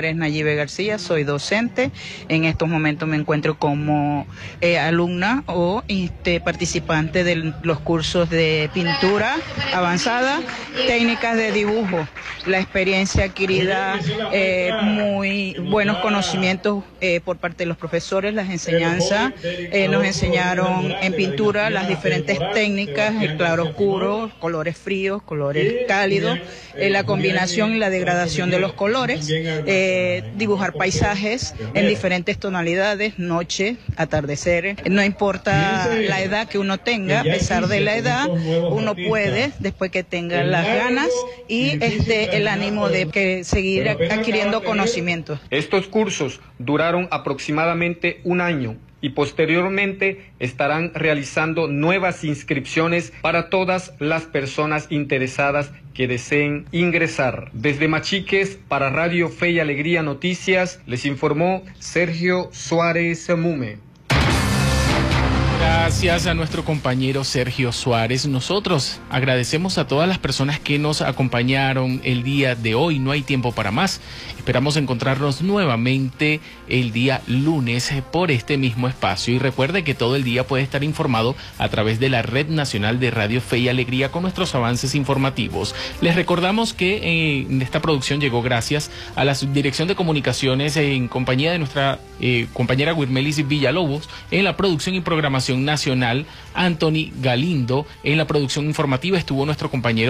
nombre es Nayibe García, soy docente. En estos momentos me encuentro como alumna o participante de los cursos de pintura avanzada, técnicas de dibujo. La experiencia adquirida, muy buenos conocimientos por parte de los profesores, las enseñanzas. Nos enseñaron en pintura las diferentes técnicas, el claroscuro, colores fríos, colores cálidos, la combinación y la degradación de los colores, dibujar paisajes en diferentes tonalidades, noche, atardecer. No importa la edad que uno tenga, a pesar de la edad, uno puede, después que tenga las ganas y el ánimo de seguir adquiriendo conocimientos. Estos cursos duraron aproximadamente un año y posteriormente estarán realizando nuevas inscripciones para todas las personas interesadas que deseen ingresar. Desde Machiques, para Radio Fe y Alegría Noticias, les informó Sergio Suárez Mume. Gracias a nuestro compañero Sergio Suárez. Nosotros agradecemos a todas las personas que nos acompañaron el día de hoy. No hay tiempo para más. Esperamos encontrarnos nuevamente el día lunes por este mismo espacio. Y recuerde que todo el día puede estar informado a través de la Red Nacional de Radio Fe y Alegría con nuestros avances informativos. Les recordamos que esta producción llegó gracias a la Subdirección de Comunicaciones en compañía de nuestra compañera Wirmelis Villalobos en la producción y programación nacional, Anthony Galindo en la producción informativa, estuvo nuestro compañero